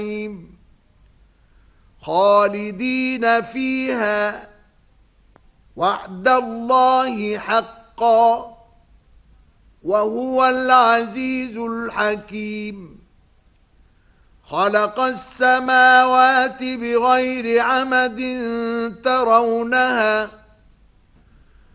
خالدين فيها وعد الله حقا وهو العزيز الحكيم. خلق السماوات بغير عمد ترونها